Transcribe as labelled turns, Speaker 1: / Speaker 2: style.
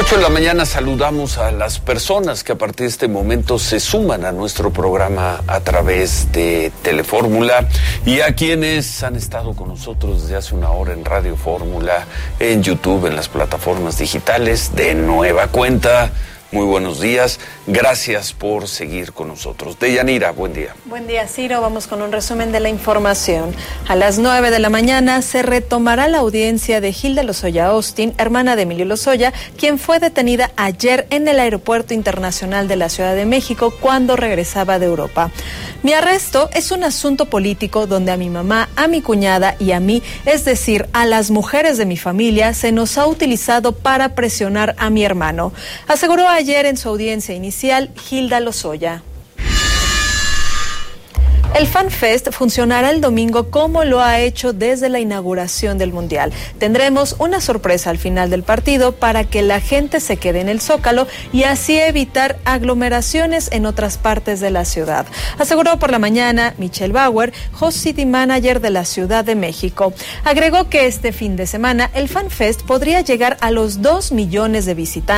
Speaker 1: 8 de la mañana saludamos a las personas que a partir de este momento se suman a nuestro programa a través de Telefórmula y a quienes han estado con nosotros desde hace una hora en Radio Fórmula, en YouTube, en las plataformas digitales de nueva cuenta. Muy buenos días, gracias por seguir con nosotros. Deyanira, buen día.
Speaker 2: Buen día, Ciro. Vamos con un resumen de la información. A las 9 de la mañana se retomará la audiencia de Hilda Lozoya Austin, hermana de Emilio Lozoya, quien fue detenida ayer en el Aeropuerto Internacional de la Ciudad de México cuando regresaba de Europa. Mi arresto es un asunto político donde a mi mamá, a mi cuñada y a mí, es decir, a las mujeres de mi familia, se nos ha utilizado para presionar a mi hermano, aseguró ayer en su audiencia inicial Hilda Lozoya. El FanFest funcionará el domingo como lo ha hecho desde la inauguración del Mundial. Tendremos una sorpresa al final del partido para que la gente se quede en el Zócalo y así evitar aglomeraciones en otras partes de la ciudad, aseguró por la mañana Michelle Bauer, Host City Manager de la Ciudad de México. Agregó que este fin de semana el FanFest podría llegar a los 2 millones de visitantes.